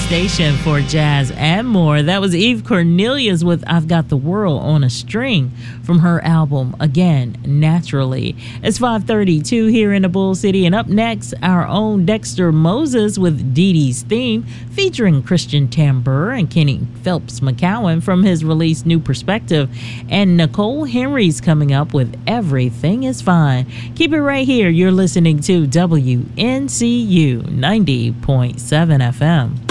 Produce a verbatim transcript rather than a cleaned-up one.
station for jazz and more. That was Eve Cornelius with I've Got the World on a String from her album, Again, Naturally. It's five thirty-two here in the Bull City, and up next, our own Dexter Moses with Dee Dee's Theme, featuring Christian Tambur and Kenny Phelps McCowan from his release New Perspective, and Nicole Henry's coming up with Everything is Fine. Keep it right here. You're listening to W N C U ninety point seven F M.